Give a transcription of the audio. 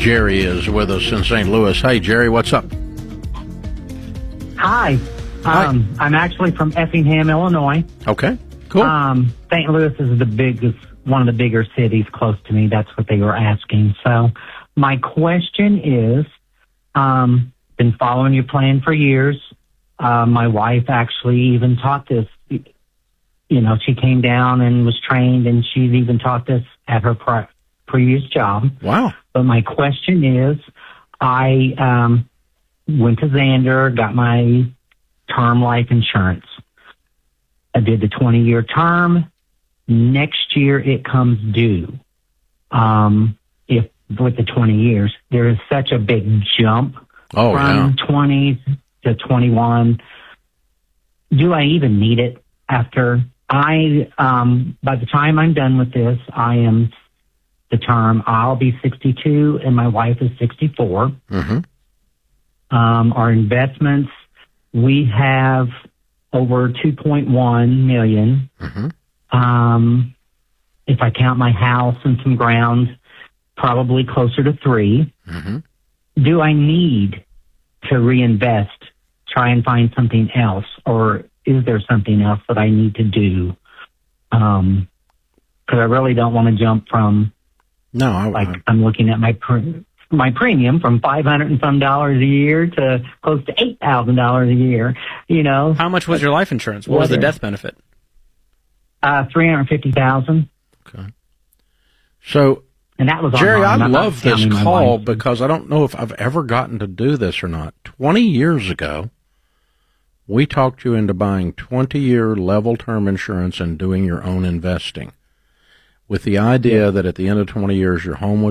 Jerry is with us in St. Louis. Hey, Jerry, what's up? Hi. I'm actually from Effingham, Illinois. Okay, cool. St. Louis is one of the bigger cities close to me. That's what they were asking. So my question is, been following your plan for years. My wife actually even taught this. You know, she came down and was trained, and she's even taught this at her previous job. Wow. But my question is, I went to Zander, got my term life insurance. I did the 20-year term. Next year it comes due. If with the 20 years, there is such a big jump from 20 to 21. Do I even need it after by the time I'm done with this, I'll be 62 and my wife is 64. Mm-hmm. Our investments, we have over 2.1 million. Mm-hmm. If I count my house and some ground, probably closer to 3. Mm-hmm. Do I need to reinvest, try and find something else, or is there something else that I need to do? Because I really don't want to jump from, I'm looking at my premium from $500 and some a year to close to $8,000 a year. You know, how much was your life insurance? What was the death benefit? $350,000. Okay. So, and that was Jerry, online. I love this call because I don't know if I've ever gotten to do this or not. 20 years ago, we talked you into buying 20-year level term insurance and doing your own investing with the idea that at the end of 20 years, your home would